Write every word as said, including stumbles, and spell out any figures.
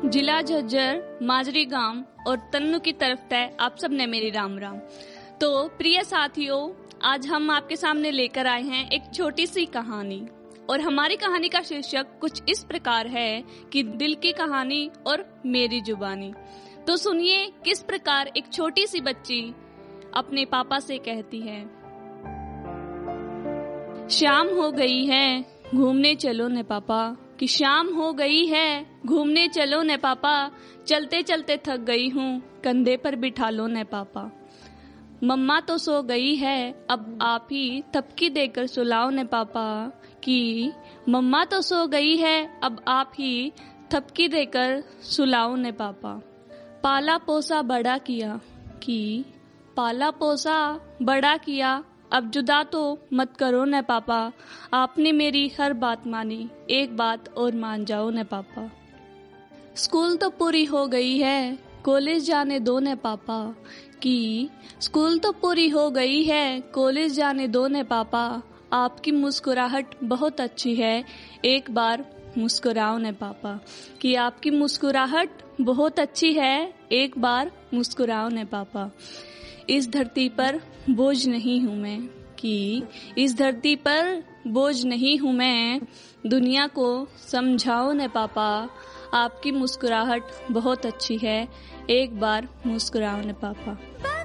जिला झज्जर, माजरी गांव और तन्नू की तरफ तय आप सब ने मेरी राम राम। तो प्रिय साथियों, आज हम आपके सामने लेकर आए हैं एक छोटी सी कहानी और हमारी कहानी का शीर्षक कुछ इस प्रकार है कि दिल की कहानी और मेरी जुबानी। तो सुनिए किस प्रकार एक छोटी सी बच्ची अपने पापा से कहती है, शाम हो गई है घूमने चलो ने पापा, कि शाम हो गई है घूमने चलो ने पापा, चलते चलते थक गई हूँ कंधे पर बिठा लो ने पापा। मम्मा तो सो गई है अब आप ही थपकी देकर सुलाओ ने पापा, कि मम्मा तो सो गई है अब आप ही थपकी देकर सुलाओ ने पापा। पाला पोसा बड़ा किया, कि पाला पोसा बड़ा किया, अब जुदा तो मत करो न पापा, आपने मेरी हर बात मानी, एक बात और मान जाओ न पापा। स्कूल तो पूरी हो गई है कॉलेज जाने दो न पापा, कि स्कूल तो पूरी हो गई है कॉलेज जाने दो न पापा, आपकी मुस्कुराहट बहुत अच्छी है एक बार मुस्कुराओ न पापा, कि आपकी मुस्कुराहट बहुत अच्छी है एक बार मुस्कुराओ न पापा। इस धरती पर बोझ नहीं हूँ मैं, कि इस धरती पर बोझ नहीं हूँ मैं, दुनिया को समझाओ न पापा, आपकी मुस्कुराहट बहुत अच्छी है एक बार मुस्कुराओ न पापा।